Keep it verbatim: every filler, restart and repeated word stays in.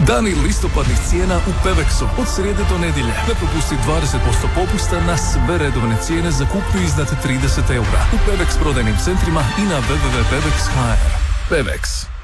Dani listopadnih cijena u Pevexu od srijede do nedjelje. Ne propusti dvadeset posto popusta na sve redovne cijene za kupnju iznad trideset eura u Pevex prodajnim centrima i na w w w tačka pevex tačka h r. Pevex.